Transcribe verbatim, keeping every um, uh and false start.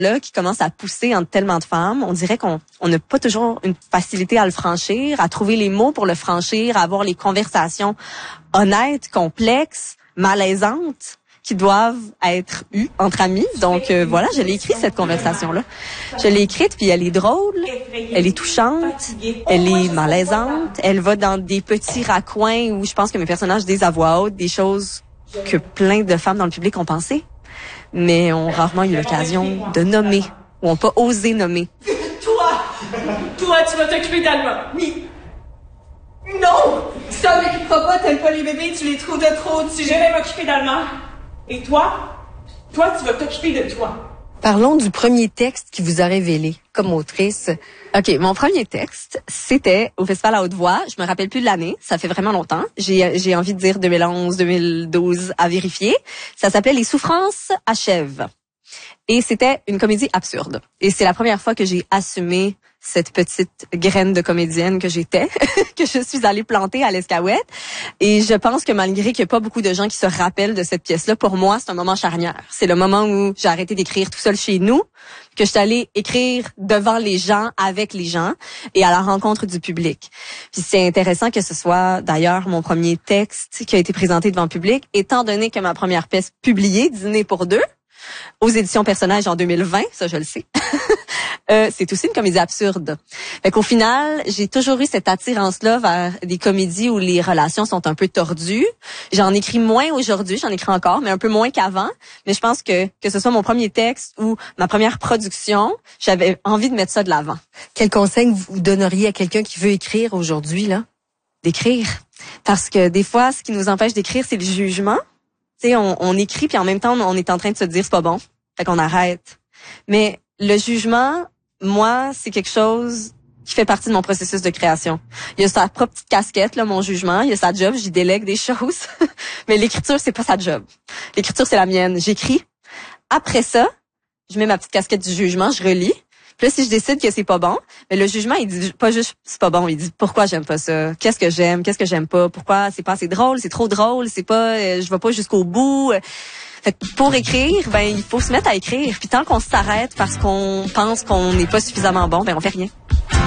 là qui commence à pousser entre tellement de femmes. On dirait qu'on on n'a pas toujours une facilité à le franchir, à trouver les mots pour le franchir, à avoir les conversations honnêtes, complexes, malaisantes, qui doivent être eues entre amis. Donc euh, voilà, je l'ai écrit cette conversation-là. Je l'ai écrite, puis elle est drôle, elle est touchante, elle est malaisante. Elle va dans des petits raccoins où je pense que mes personnages disent à voix haute des choses que plein de femmes dans le public ont pensé, mais ont rarement eu l'occasion de nommer, ou ont pas osé nommer. Toi, toi, tu vas t'occuper d'Alma. Oui. Non! Ça m'occupera pas, t'aimes pas les bébés, tu les trouves de trop, tu... Je vais m'occuper d'Alma. Et toi? Toi, tu vas t'occuper de toi. Parlons du premier texte qui vous a révélé comme autrice. OK, mon premier texte, c'était au Festival à Haute-Voix. Je me rappelle plus de l'année, ça fait vraiment longtemps. J'ai j'ai envie de dire deux mille onze, deux mille douze à vérifier. Ça s'appelait Les souffrances achèvent. Et c'était une comédie absurde. Et c'est la première fois que j'ai assumé cette petite graine de comédienne que j'étais, que je suis allée planter à l'Escaouette. Et je pense que malgré qu'il n'y a pas beaucoup de gens qui se rappellent de cette pièce-là, pour moi, c'est un moment charnière. C'est le moment où j'ai arrêté d'écrire tout seul chez nous, que je suis allée écrire devant les gens, avec les gens, et à la rencontre du public. Puis c'est intéressant que ce soit, d'ailleurs, mon premier texte qui a été présenté devant le public, étant donné que ma première pièce publiée, Dîner pour deux, aux éditions Personnages en deux mille vingt, ça je le sais, euh, c'est aussi une comédie absurde. Fait qu'au final, j'ai toujours eu cette attirance-là vers des comédies où les relations sont un peu tordues. J'en écris moins aujourd'hui, j'en écris encore, mais un peu moins qu'avant. Mais je pense que que ce soit mon premier texte ou ma première production, j'avais envie de mettre ça de l'avant. Quel conseil vous donneriez à quelqu'un qui veut écrire aujourd'hui, là? D'écrire. Parce que des fois, ce qui nous empêche d'écrire, c'est le jugement. Tu sais, on, on écrit, puis en même temps, on est en train de se dire c'est pas bon. Fait qu'on arrête. Mais le jugement, moi, c'est quelque chose qui fait partie de mon processus de création. Il y a sa propre petite casquette, là, mon jugement. Il y a sa job, j'y délègue des choses. Mais l'écriture, c'est pas sa job. L'écriture, c'est la mienne. J'écris. Après ça, je mets ma petite casquette du jugement, je relis. Puis là, si je décide que c'est pas bon, mais le jugement, il dit pas juste c'est pas bon, il dit pourquoi j'aime pas ça, qu'est-ce que j'aime, qu'est-ce que j'aime pas, pourquoi c'est pas assez drôle, c'est trop drôle, c'est pas, euh, je vais pas jusqu'au bout. Fait que pour écrire, ben il faut se mettre à écrire. Puis tant qu'on s'arrête parce qu'on pense qu'on n'est pas suffisamment bon, ben on fait rien.